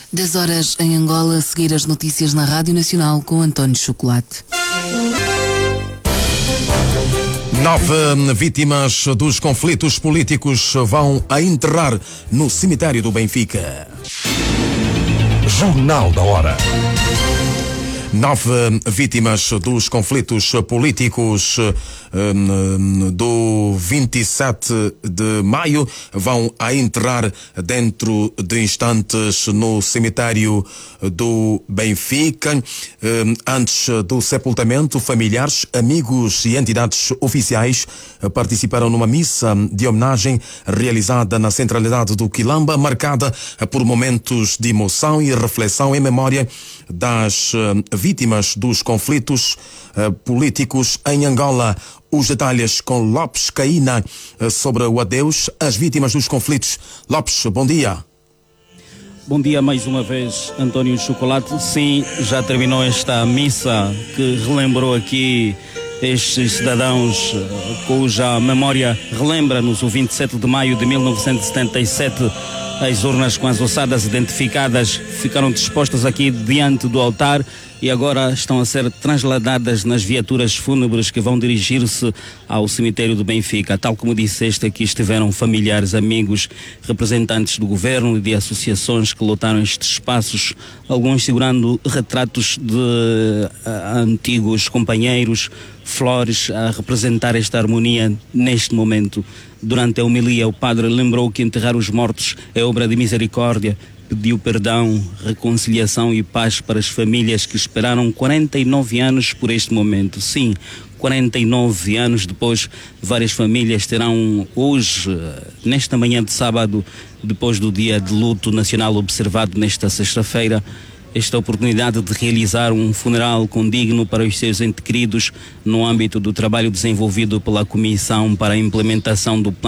10 horas em Angola, a seguir as notícias na Rádio Nacional com António Chocolate. 9 vítimas dos conflitos políticos vão a enterrar no cemitério do Benfica. Jornal da Hora. 9 vítimas dos conflitos políticos do 27 de maio vão a enterrar dentro de instantes no cemitério do Benfica. Antes do sepultamento, familiares, amigos e entidades oficiais participaram numa missa de homenagem realizada na centralidade do Quilamba, marcada por momentos de emoção e reflexão em memória das vítimas dos conflitos políticos em Angola. Os detalhes com Lopes Caína sobre o adeus às vítimas dos conflitos. Lopes, bom dia. Bom dia mais uma vez, António Chocolate. Sim, já terminou esta missa que relembrou aqui estes cidadãos cuja memória relembra-nos o 27 de maio de 1977. As urnas com as ossadas identificadas ficaram dispostas aqui diante do altar e agora estão a ser transladadas nas viaturas fúnebres que vão dirigir-se ao cemitério do Benfica. Tal como disseste, aqui estiveram familiares, amigos, representantes do governo e de associações que lotaram estes espaços, alguns segurando retratos de antigos companheiros, flores a representar esta harmonia neste momento. Durante a homilia, o padre lembrou que enterrar os mortos é obra de misericórdia, pediu perdão, reconciliação e paz para as famílias que esperaram 49 anos por este momento. Sim, 49 anos depois, várias famílias terão hoje, nesta manhã de sábado, depois do dia de luto nacional observado nesta sexta-feira, esta oportunidade de realizar um funeral condigno para os seus entes queridos no âmbito do trabalho desenvolvido pela Comissão para a Implementação do Plano